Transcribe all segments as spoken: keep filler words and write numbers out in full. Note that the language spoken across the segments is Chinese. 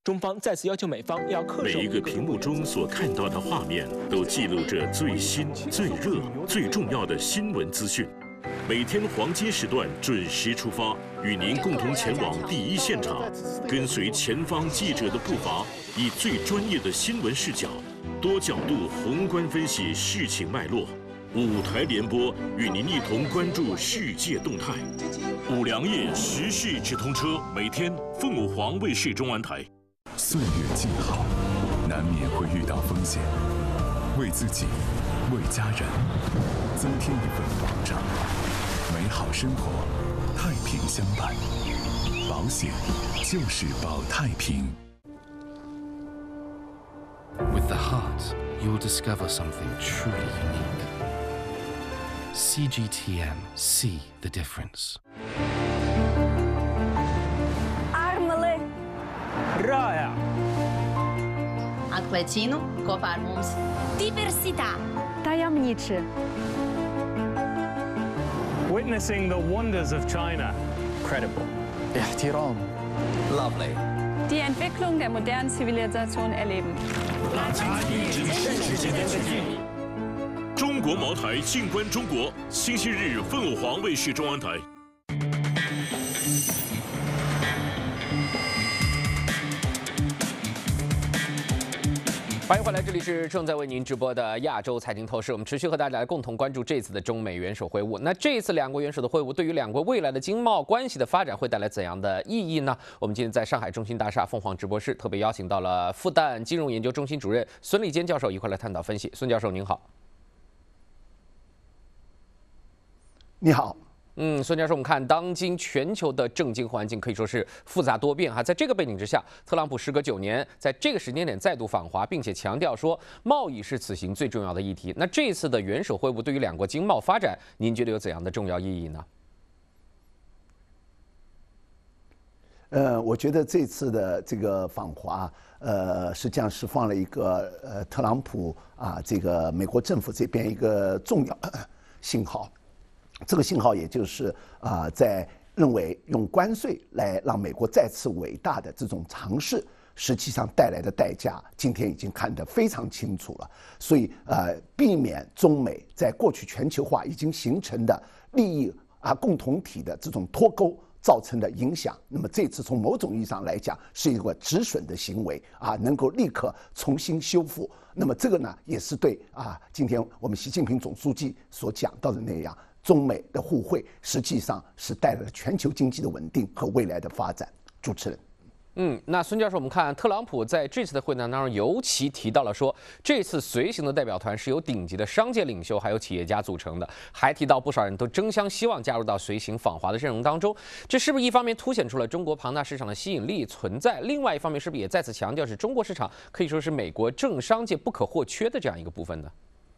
中方再次要求美方要恪守。 每一个屏幕中所看到的画面，都记录着最新、最热、最重要的新闻资讯。每天黄金时段准时出发，与您共同前往第一现场，跟随前方记者的步伐，以最专业的新闻视角，多角度宏观分析事情脉络。五台联播与您一同关注世界动态。五粮液时事直通车，每天凤舞黄卫视中文台。 岁月静好，难免会遇到风险，为自己，为家人，增添一份保障。美好生活，太平相伴，保险就是保太平。 With the heart, you'll discover something truly unique. C G T M, see the difference. Armele. Rāja. Atklācīnu kopā ar mums. Diversitā. Tajemniczy. Witnessing the wonders of China. Credible. Ihtiram. Lovely. Die Entwicklung der modernen Zivilisation erleben. 中国茅台，静观中国。星期日，凤舞黄卫视中文台。 欢迎回来，这里是正在为您直播的亚洲财经透视。我们持续和大家来共同关注这次的中美元首会晤。那这一次两国元首的会晤，对于两国未来的经贸关系的发展会带来怎样的意义呢？我们今天在上海中心大厦凤凰直播室特别邀请到了复旦金融研究中心主任孙立坚教授一块来探讨分析。孙教授您好。 你好。 嗯，孙教授，我们看当今全球的政经环境可以说是复杂多变哈，在这个背景之下，特朗普时隔九年，在这个时间点再度访华，并且强调说贸易是此行最重要的议题。那这一次的元首会晤对于两国经贸发展，您觉得有怎样的重要意义呢？ 呃，我觉得这次的这个访华，呃，实际上是放了一个呃特朗普啊，这个美国政府这边一个重要信号。这个信号也就是啊、呃，在认为用关税来让美国再次伟大的这种尝试，实际上带来的代价，今天已经看得非常清楚了。所以呃，避免中美在过去全球化已经形成的利益啊共同体的这种脱钩造成的影响，那么这次从某种意义上来讲是一个止损的行为啊，能够立刻重新修复。那么这个呢，也是对啊，今天我们习近平总书记所讲到的那样。中美的互惠实际上是带来了全球经济的稳定和未来的发展。主持人， 嗯，那孙教授，我们看特朗普在这次的会谈当中，尤其提到了说，这次随行的代表团是由顶级的商界领袖还有企业家组成的，还提到不少人都争相希望加入到随行访华的阵容当中。这是不是一方面凸显出了中国庞大市场的吸引力存在？另外一方面，是不是也再次强调是中国市场可以说是美国政商界不可或缺的这样一个部分呢？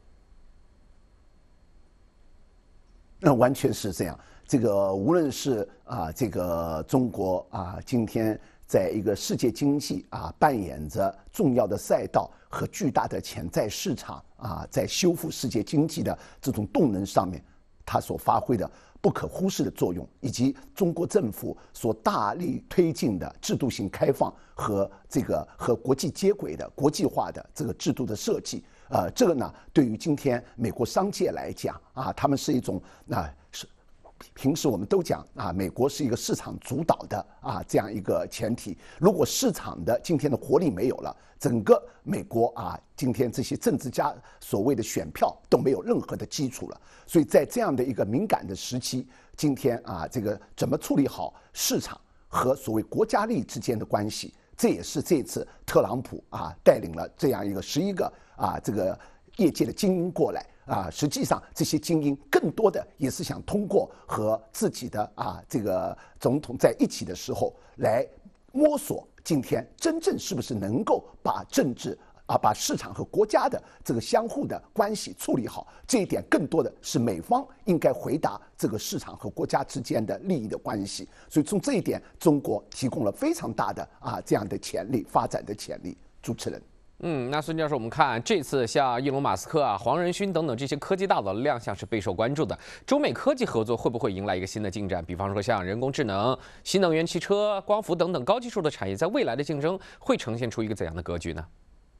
那完全是这样。这个无论是啊，这个中国啊，今天在一个世界经济啊扮演着重要的赛道和巨大的潜在市场啊，在修复世界经济的这种动能上面，它所发挥的不可忽视的作用，以及中国政府所大力推进的制度性开放和这个和国际接轨的国际化的这个制度的设计。呃，这个呢，对于今天美国商界来讲啊，他们是一种啊，是平时我们都讲啊，美国是一个市场主导的啊这样一个前提。如果市场的今天的活力没有了，整个美国啊，今天这些政治家所谓的选票都没有任何的基础了。所以在这样的一个敏感的时期，今天啊，这个怎么处理好市场和所谓国家利益之间的关系？这也是这次特朗普啊带领了这样一个十一个啊这个业界的精英过来啊，实际上这些精英更多的也是想通过和自己的啊这个总统在一起的时候来摸索今天真正是不是能够把政治啊，把市场和国家的这个相互的关系处理好，这一点更多的是美方应该回答这个市场和国家之间的利益的关系。所以从这一点，中国提供了非常大的啊这样的潜力发展的潜力。主持人。 嗯，那孙教授，我们看这次像伊隆马斯克啊、黄仁勋等等这些科技大佬的亮相是备受关注的。中美科技合作会不会迎来一个新的进展？比方说像人工智能、新能源汽车、光伏等等高技术的产业，在未来的竞争会呈现出一个怎样的格局呢？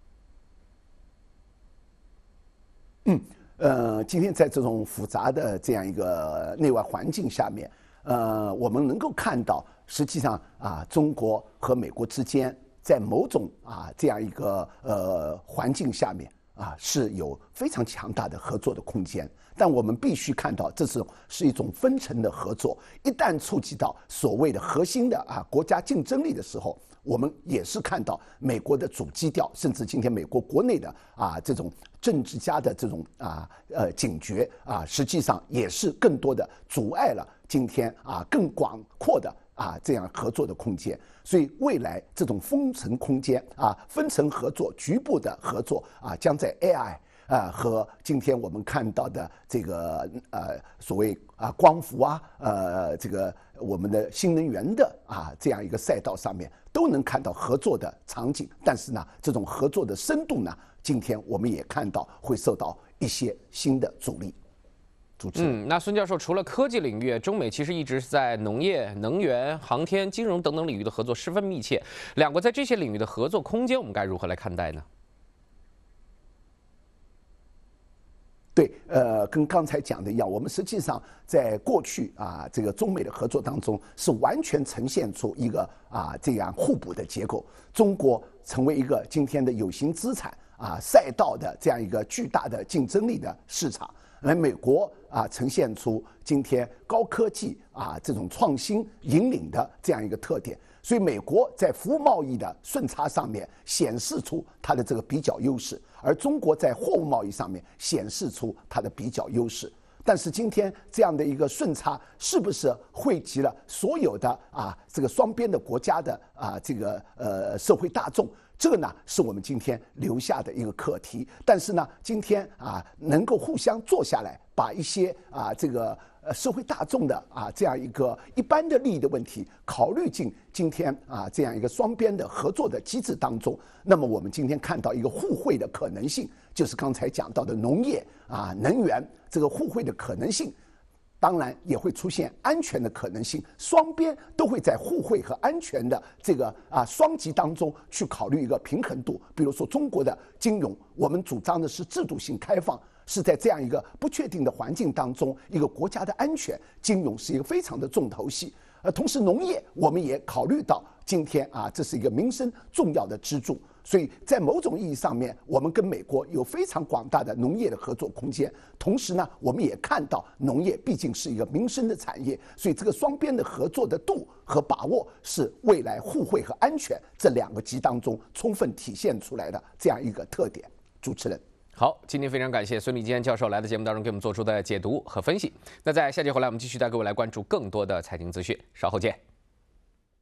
嗯，呃，今天在这种复杂的这样一个内外环境下面，呃，我们能够看到，实际上啊，中国和美国之间。在某种啊这样一个呃环境下面啊是有非常强大的合作的空间，但我们必须看到这是是一种分层的合作。一旦触及到所谓的核心的啊国家竞争力的时候，我们也是看到美国的主基调，甚至今天美国国内的啊这种政治家的这种啊呃警觉啊，实际上也是更多的阻碍了今天啊更广阔的。啊，这样合作的空间，所以未来这种分层空间啊，分层合作、局部的合作啊，将在 A I 啊和今天我们看到的这个呃所谓啊光伏啊，呃这个我们的新能源的啊这样一个赛道上面，都能看到合作的场景。但是呢，这种合作的深度呢，今天我们也看到会受到一些新的阻力。 嗯，那孙教授，除了科技领域，中美其实一直是在农业、能源、航天、金融等等领域的合作十分密切。两国在这些领域的合作空间，我们该如何来看待呢？ 对，呃，跟刚才讲的一样，我们实际上在过去啊，这个中美的合作当中，是完全呈现出一个啊这样互补的结构。中国成为一个今天的有形资产啊赛道的这样一个巨大的竞争力的市场。而美国啊，呈现出今天高科技啊这种创新引领的这样一个特点，所以美国在服务贸易的顺差上面显示出它的这个比较优势，而中国在货物贸易上面显示出它的比较优势。但是今天这样的一个顺差，是不是惠及了所有的啊这个双边的国家的啊这个呃社会大众？这个呢是我们今天留下的一个课题，但是呢，今天啊能够互相坐下来，把一些啊这个呃社会大众的啊这样一个一般的利益的问题考虑进今天啊这样一个双边的合作的机制当中，那么我们今天看到一个互惠的可能性，就是刚才讲到的农业啊能源这个互惠的可能性。当然也会出现安全的可能性，双边都会在互惠和安全的这个啊双极当中去考虑一个平衡度。比如说中国的金融，我们主张的是制度性开放，是在这样一个不确定的环境当中，一个国家的安全，金融是一个非常的重头戏。呃，同时农业我们也考虑到今天啊，这是一个民生重要的支柱。所以在某种意义上面，我们跟美国有非常广大的农业的合作空间。同时呢，我们也看到农业毕竟是一个民生的产业，所以这个双边的合作的度和把握是未来互惠和安全这两个极当中充分体现出来的这样一个特点。主持人， 好，今天非常感谢孙立坚教授来到节目当中给我们做出的解读和分析。那在下节回来，我们继续带各位来关注更多的财经资讯，稍后见。